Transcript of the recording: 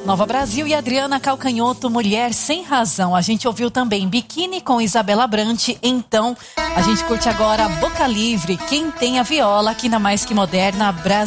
Nova Brasil e Adriana Calcanhoto, Mulher Sem Razão. A gente ouviu também Biquíni com Isabela Brant. Então, a gente curte agora Boca Livre, Quem Tem a Viola, aqui na Mais Que Moderna Brasil.